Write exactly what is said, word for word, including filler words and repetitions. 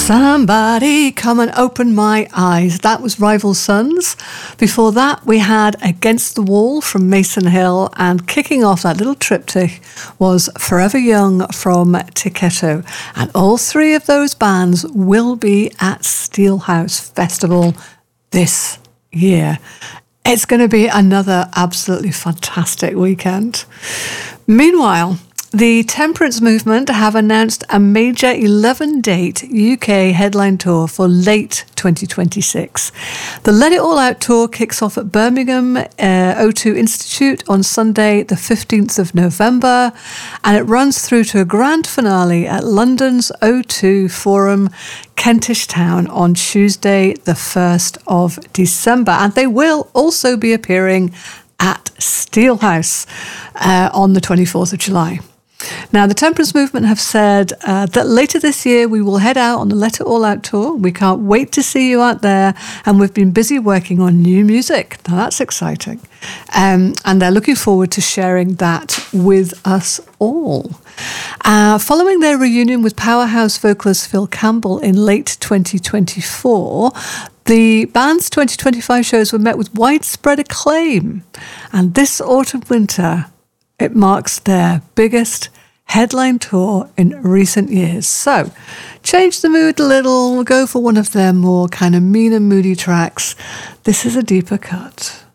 Somebody come and open my eyes. That was Rival Sons. Before that, we had Against the Wall from Mason Hill, and kicking off that little triptych was Forever Young from Tiketo. And all three of those bands will be at Steelhouse Festival this year. It's going to be another absolutely fantastic weekend. Meanwhile, the Temperance Movement have announced a major eleven-date U K headline tour for late twenty twenty-six. The Let It All Out tour kicks off at Birmingham uh, O two Institute on Sunday, the fifteenth of November, and it runs through to a grand finale at London's O two Forum, Kentish Town, on Tuesday, the first of December. And they will also be appearing at Steelhouse uh, on the twenty-fourth of July. Now, the Temperance Movement have said uh, that later this year we will head out on the Let It All Out tour. We can't wait to see you out there, and we've been busy working on new music. Now, that's exciting. Um, and they're looking forward to sharing that with us all. Uh, following their reunion with Powerhouse vocalist Phil Campbell in late twenty twenty-four, the band's twenty twenty-five shows were met with widespread acclaim. And this autumn-winter, it marks their biggest headline tour in recent years. So, change the mood a little, go for one of their more kind of mean and moody tracks. This is A Deeper Cut.